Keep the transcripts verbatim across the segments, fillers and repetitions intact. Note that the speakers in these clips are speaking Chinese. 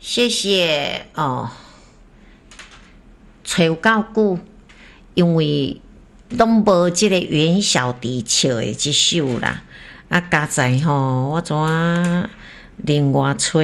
谢谢哦，找有够久，因为拢无即个袁小迪唱的即首啦，啊，加在吼，我怎啊另外找？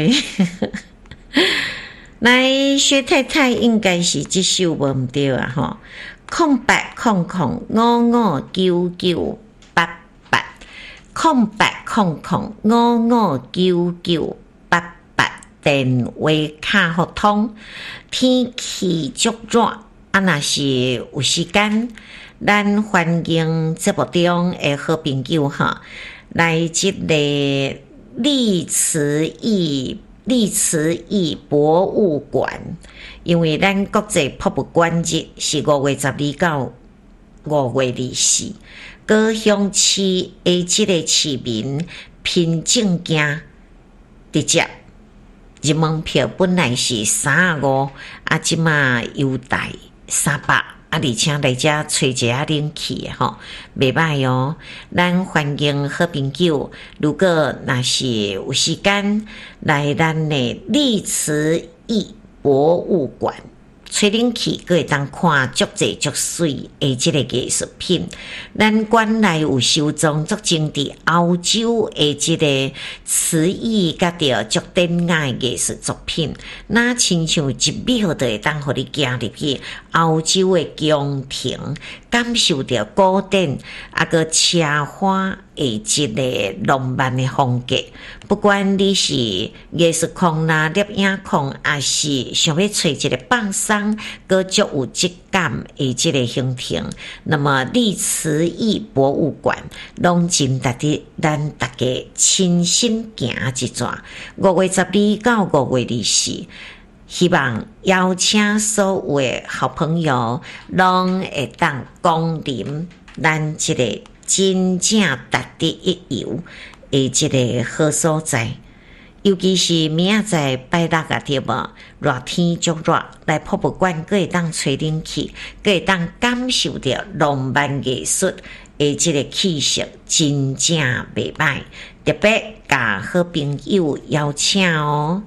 来，薛太太应该是即首无毋对啊吼，空白空空五五九九八八，空白空空五五九九八八，电话卡互通。天气足热，啊，若是有时间，咱欢迎节目中的好朋友哈，来即个历慈义。历慈义博物馆，因为咱国际博物馆日是五月十二到五月二四，高雄市的即个市民凭证件直接入门票本来是三十五，啊，即马优待三百。啊，而且来遮找一下冷气吼，袂歹哦。咱欢迎好朋友，如果若是有时间来咱的历慈义博物馆，吹冷气，佮会当看足济足水的即个艺术品。咱馆内有收藏足精致欧洲的即个瓷艺甲着足典雅的艺术作品，那亲像一秒就会当互你行入去欧洲的宫廷，感受着古典啊个奢华的即个浪漫的风格。不管你是艺术控啦、摄影控，还是想要找一个放松、佮足有质感的即个行程，那么历慈义博物馆拢真值得咱大家亲身行一转。五月十二到五月二四，希望邀请所有的好朋友拢会当光临咱即个真正值得一游的即个好所在。尤其是明仔载拜六啊，对无？热天足热，来博物馆，佮会当吹冷气，佮会当感受着浪漫艺术的即个气息，真正袂歹。特别甲好朋友邀请哦，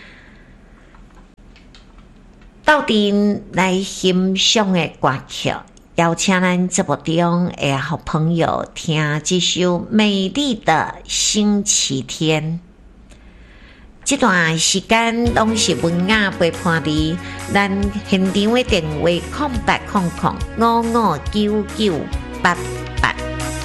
斗阵来欣赏的歌曲，邀请咱节目中的好朋友听这首《美丽的星期天》。这段时间拢是文雅陪伴你，咱现场的电话空八空空五五九九八。